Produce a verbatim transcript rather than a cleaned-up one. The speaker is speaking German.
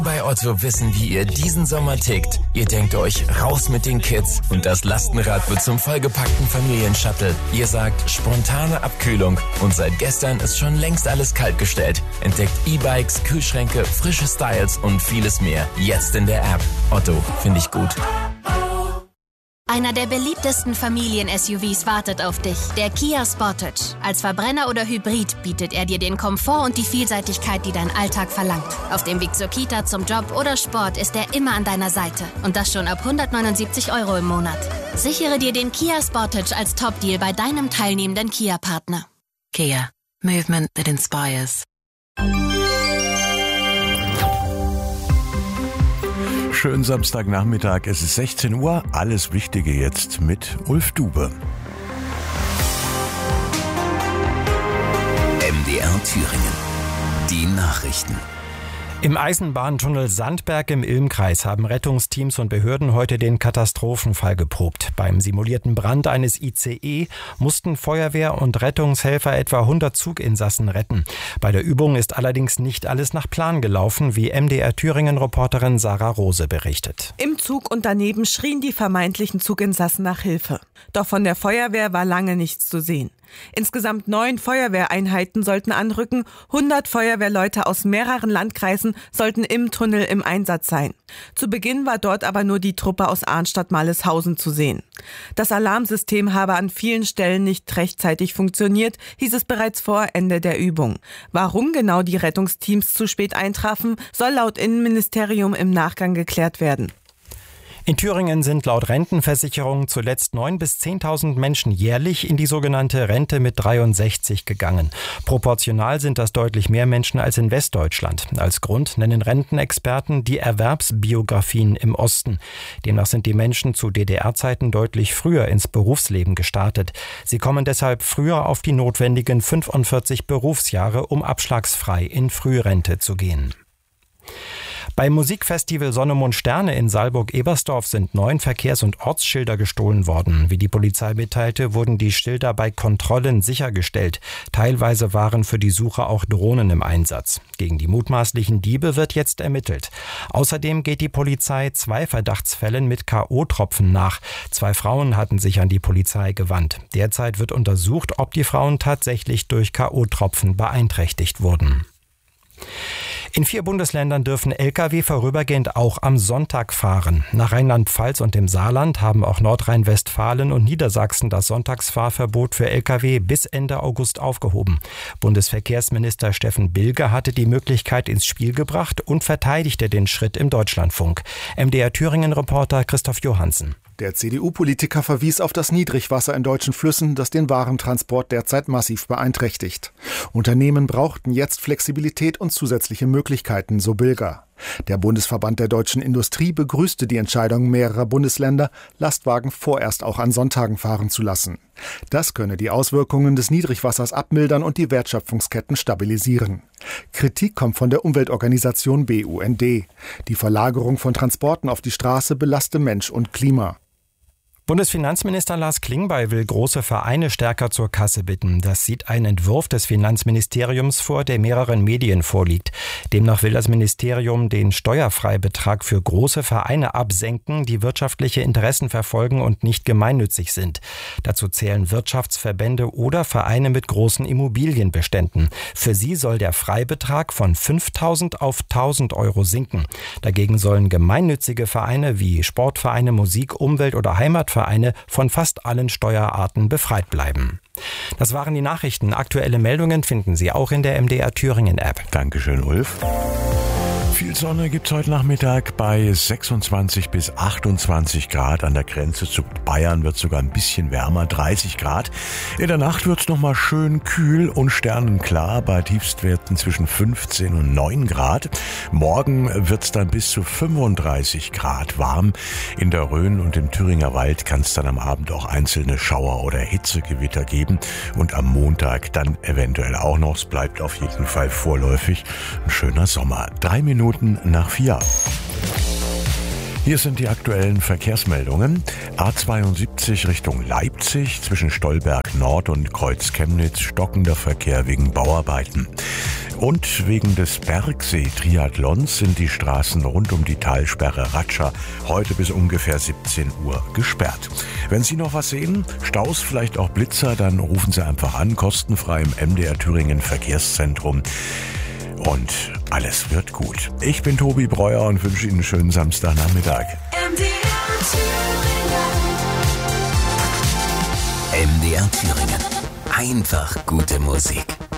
Bei Otto wissen, wie ihr diesen Sommer tickt. Ihr denkt euch, raus mit den Kids und das Lastenrad wird zum vollgepackten Familienshuttle. Ihr sagt, spontane Abkühlung und seit gestern ist schon längst alles kaltgestellt. Entdeckt E-Bikes, Kühlschränke, frische Styles und vieles mehr. Jetzt in der App. Otto, finde ich gut. Einer der beliebtesten Familien-S U Vs wartet auf dich, der Kia Sportage. Als Verbrenner oder Hybrid bietet er dir den Komfort und die Vielseitigkeit, die dein Alltag verlangt. Auf dem Weg zur Kita, zum Job oder Sport ist er immer an deiner Seite. Und das schon ab hundertneunundsiebzig Euro im Monat. Sichere dir den Kia Sportage als Top-Deal bei deinem teilnehmenden Kia-Partner. Kia. Movement that inspires. Schönen Samstagnachmittag, es ist sechzehn Uhr, alles Wichtige jetzt mit Ulf Dube. M D R Thüringen. Die Nachrichten. Im Eisenbahntunnel Sandberg im Ilmkreis haben Rettungsteams und Behörden heute den Katastrophenfall geprobt. Beim simulierten Brand eines I C E mussten Feuerwehr und Rettungshelfer etwa hundert Zuginsassen retten. Bei der Übung ist allerdings nicht alles nach Plan gelaufen, wie M D R Thüringen-Reporterin Sarah Rose berichtet. Im Zug und daneben schrien die vermeintlichen Zuginsassen nach Hilfe. Doch von der Feuerwehr war lange nichts zu sehen. Insgesamt neun Feuerwehreinheiten sollten anrücken, hundert Feuerwehrleute aus mehreren Landkreisen sollten im Tunnel im Einsatz sein. Zu Beginn war dort aber nur die Truppe aus Arnstadt-Maleshausen zu sehen. Das Alarmsystem habe an vielen Stellen nicht rechtzeitig funktioniert, hieß es bereits vor Ende der Übung. Warum genau die Rettungsteams zu spät eintrafen, soll laut Innenministerium im Nachgang geklärt werden. In Thüringen sind laut Rentenversicherung zuletzt neuntausend bis zehntausend Menschen jährlich in die sogenannte Rente mit dreiundsechzig gegangen. Proportional sind das deutlich mehr Menschen als in Westdeutschland. Als Grund nennen Rentenexperten die Erwerbsbiografien im Osten. Demnach sind die Menschen zu D D R-Zeiten deutlich früher ins Berufsleben gestartet. Sie kommen deshalb früher auf die notwendigen fünfundvierzig Berufsjahre, um abschlagsfrei in Frührente zu gehen. Beim Musikfestival Sonne, Mond, Sterne in Saalburg-Ebersdorf sind neun Verkehrs- und Ortsschilder gestohlen worden. Wie die Polizei mitteilte, wurden die Schilder bei Kontrollen sichergestellt. Teilweise waren für die Suche auch Drohnen im Einsatz. Gegen die mutmaßlichen Diebe wird jetzt ermittelt. Außerdem geht die Polizei zwei Verdachtsfällen mit K O-Tropfen nach. Zwei Frauen hatten sich an die Polizei gewandt. Derzeit wird untersucht, ob die Frauen tatsächlich durch K O-Tropfen beeinträchtigt wurden. In vier Bundesländern dürfen L K W vorübergehend auch am Sonntag fahren. Nach Rheinland-Pfalz und dem Saarland haben auch Nordrhein-Westfalen und Niedersachsen das Sonntagsfahrverbot für L K W bis Ende August aufgehoben. Bundesverkehrsminister Steffen Bilger hatte die Möglichkeit ins Spiel gebracht und verteidigte den Schritt im Deutschlandfunk. M D R Thüringen-Reporter Christoph Johansen. Der C D U-Politiker verwies auf das Niedrigwasser in deutschen Flüssen, das den Warentransport derzeit massiv beeinträchtigt. Unternehmen brauchten jetzt Flexibilität und zusätzliche Möglichkeiten, so Bilger. Der Bundesverband der deutschen Industrie begrüßte die Entscheidung mehrerer Bundesländer, Lastwagen vorerst auch an Sonntagen fahren zu lassen. Das könne die Auswirkungen des Niedrigwassers abmildern und die Wertschöpfungsketten stabilisieren. Kritik kommt von der Umweltorganisation B U N D. Die Verlagerung von Transporten auf die Straße belaste Mensch und Klima. Bundesfinanzminister Lars Klingbeil will große Vereine stärker zur Kasse bitten. Das sieht ein Entwurf des Finanzministeriums vor, der mehreren Medien vorliegt. Demnach will das Ministerium den Steuerfreibetrag für große Vereine absenken, die wirtschaftliche Interessen verfolgen und nicht gemeinnützig sind. Dazu zählen Wirtschaftsverbände oder Vereine mit großen Immobilienbeständen. Für sie soll der Freibetrag von fünftausend auf tausend Euro sinken. Dagegen sollen gemeinnützige Vereine wie Sportvereine, Musik-, Umwelt- oder Heimatvereine von fast allen Steuerarten befreit bleiben. Das waren die Nachrichten. Aktuelle Meldungen finden Sie auch in der M D R Thüringen App. Dankeschön, Ulf. Viel Sonne gibt's heute Nachmittag bei sechsundzwanzig bis achtundzwanzig Grad. An der Grenze zu Bayern wird sogar ein bisschen wärmer, dreißig Grad. In der Nacht wird's nochmal schön kühl und sternenklar bei Tiefstwerten zwischen fünfzehn und neun Grad. Morgen wird's dann bis zu fünfunddreißig Grad warm. In der Rhön und im Thüringer Wald kann es dann am Abend auch einzelne Schauer oder Hitzegewitter geben. Und am Montag dann eventuell auch noch. Es bleibt auf jeden Fall vorläufig ein schöner Sommer. Drei Minuten nach vier. Hier sind die aktuellen Verkehrsmeldungen. A zweiundsiebzig Richtung Leipzig zwischen Stolberg Nord und Kreuz Chemnitz stockender Verkehr wegen Bauarbeiten. Und wegen des Bergsee-Triathlons sind die Straßen rund um die Talsperre Ratscha heute bis ungefähr siebzehn Uhr gesperrt. Wenn Sie noch was sehen, Staus, vielleicht auch Blitzer, dann rufen Sie einfach an, kostenfrei im M D R Thüringen Verkehrszentrum. Und alles wird gut. Ich bin Tobi Breuer und wünsche Ihnen einen schönen Samstagnachmittag. M D R Thüringen. M D R Thüringen. Einfach gute Musik.